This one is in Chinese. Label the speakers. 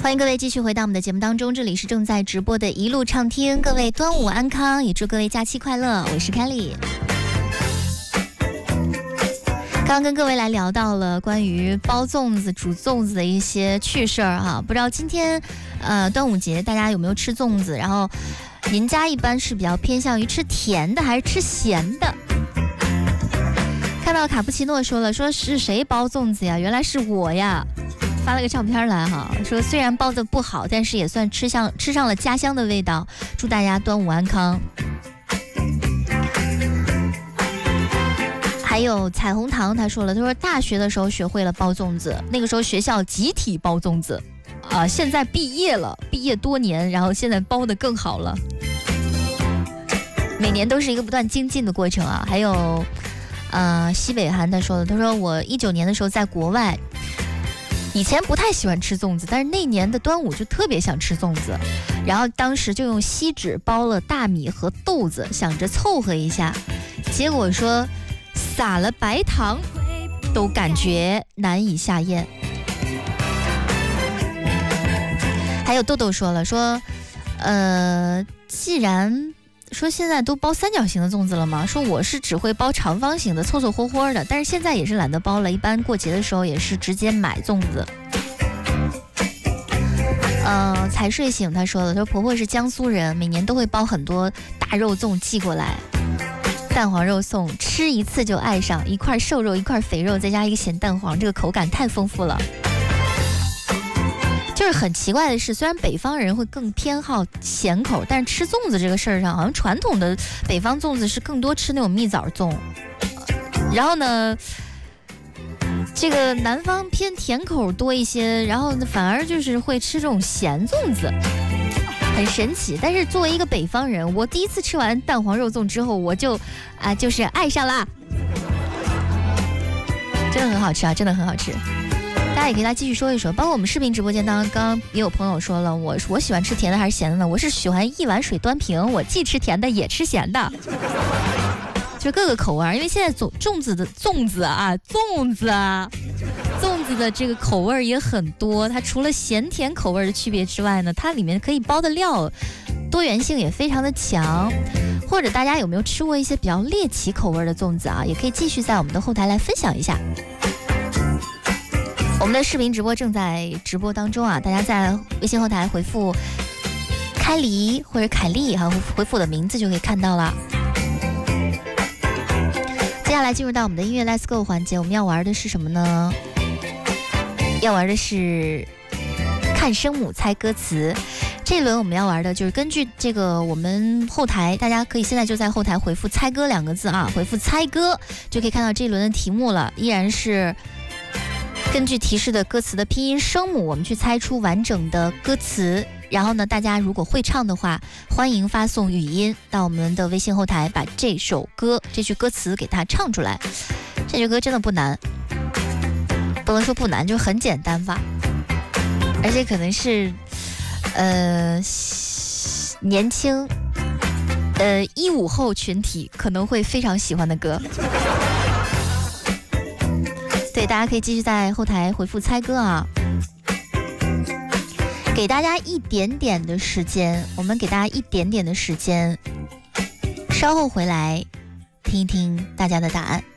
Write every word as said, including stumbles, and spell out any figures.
Speaker 1: 欢迎各位继续回到我们的节目当中，这里是正在直播的一路畅听，各位端午安康，也祝各位假期快乐。我是 Kelly。刚刚跟各位来聊到了关于包粽子、煮粽子的一些趣事儿哈，不知道今天呃端午节大家有没有吃粽子？然后您家一般是比较偏向于吃甜的还是吃咸的？看到卡布奇诺说了，说是谁包粽子呀？原来是我呀。发了个照片来哈，说虽然包的不好，但是也算吃上吃上了家乡的味道。祝大家端午安康。还有彩虹糖，他说了，他说大学的时候学会了包粽子，那个时候学校集体包粽子，啊、呃，现在毕业了，毕业多年，然后现在包的更好了。每年都是一个不断精进的过程啊。还有，呃，西北韩他说了，他说我一九年的时候在国外。以前不太喜欢吃粽子，但是那年的端午就特别想吃粽子，然后当时就用锡纸包了大米和豆子，想着凑合一下，结果说撒了白糖都感觉难以下咽。还有豆豆说了，说呃，既然说现在都包三角形的粽子了吗？说我是只会包长方形的，凑凑合合的，但是现在也是懒得包了，一般过节的时候也是直接买粽子。呃，才睡醒他说了，说婆婆是江苏人，每年都会包很多大肉粽寄过来，蛋黄肉粽吃一次就爱上，一块瘦肉一块肥肉再加一个咸蛋黄，这个口感太丰富了。就是很奇怪的是，虽然北方人会更偏好咸口，但是吃粽子这个事儿上，好像传统的北方粽子是更多吃那种蜜枣粽，然后呢，这个南方偏甜口多一些，然后反而就是会吃这种咸粽子，很神奇。但是作为一个北方人，我第一次吃完蛋黄肉粽之后，我就啊就是爱上啦，真的很好吃啊，真的很好吃。大家也可以来继续说一说，包括我们视频直播间当中，刚刚也有朋友说了，我我喜欢吃甜的还是咸的呢？我是喜欢一碗水端平，我既吃甜的也吃咸的，就各个口味。因为现在粽粽子的粽子啊，粽子啊，粽子的这个口味也很多。它除了咸甜口味的区别之外呢，它里面可以包的料多元性也非常的强。或者大家有没有吃过一些比较猎奇口味的粽子啊？也可以继续在我们的后台来分享一下。我们的视频直播正在直播当中啊，大家在微信后台回复开黎或者凯丽哈，回复我的名字就可以看到了。接下来进入到我们的音乐 Let's Go 环节，我们要玩的是什么呢？要玩的是看声母猜歌词。这一轮我们要玩的就是根据这个我们后台，大家可以现在就在后台回复猜歌两个字啊，回复猜歌就可以看到这一轮的题目了，依然是根据提示的歌词的拼音声母，我们去猜出完整的歌词。然后呢，大家如果会唱的话，欢迎发送语音到我们的微信后台，把这首歌这句歌词给它唱出来。这首歌真的不难，不能说不难，就很简单吧。而且可能是呃年轻呃一五后群体可能会非常喜欢的歌。对，大家可以继续在后台回复猜歌啊，给大家一点点的时间，我们给大家一点点的时间，稍后回来听一听大家的答案。